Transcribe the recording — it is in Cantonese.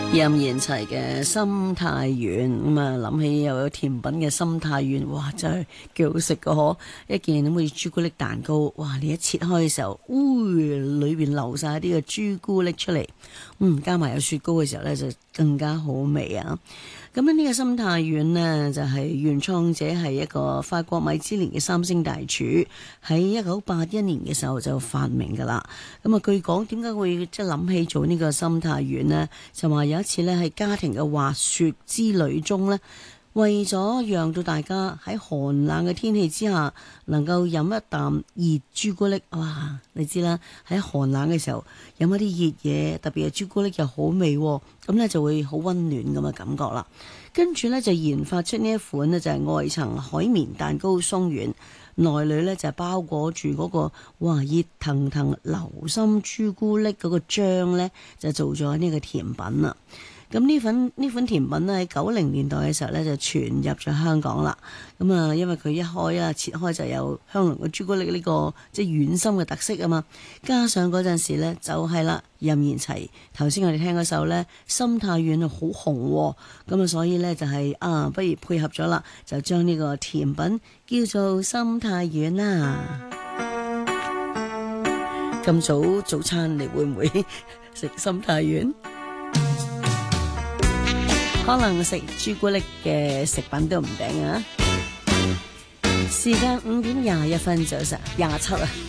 任賢齊嘅心太軟咁啊，諗起又有甜品嘅心太軟，哇，真係幾好食噶嗬！一件咁好似朱古力蛋糕，哇，你一切開嘅時候，裏邊流晒啲嘅朱古力出嚟，加埋有雪糕嘅時候呢，就更加好味啊！咁呢個心太軟呢，就係原創者係一個法國米芝蓮嘅3星大廚，喺1981年嘅時候就發明噶啦。咁啊，據講點解會即係諗起做呢個心太軟呢？就話有一次呢，喺家庭嘅滑雪之旅中呢，為咗讓到大家喺寒冷嘅天氣之下能夠飲一啖熱朱古力，哇！你知啦，喺寒冷嘅時候飲一啲熱嘢，特別係朱古力又好味，咁呢就會好溫暖咁嘅感覺啦。跟住呢，就研發出呢一款呢，就係外層海綿蛋糕鬆軟，內裏呢就包裹住嗰個哇熱騰騰流心朱古力嗰個漿呢，就做咗呢個甜品啦。咁呢款甜品咧喺90年代嘅時候咧就傳入咗香港啦。咁啊，因為佢一開啦，切開就有香濃嘅朱古力呢個即係軟心嘅特色啊嘛。加上嗰陣時咧就係啦，任賢齊頭先我哋聽嗰首咧心太軟好紅喎，咁啊所以咧就係不如配合咗啦，就將呢個甜品叫做心太軟啦。咁早餐你會唔會食心太軟？可能食朱古力嘅食品都唔頂啊！時間5點21分，早晨27啊。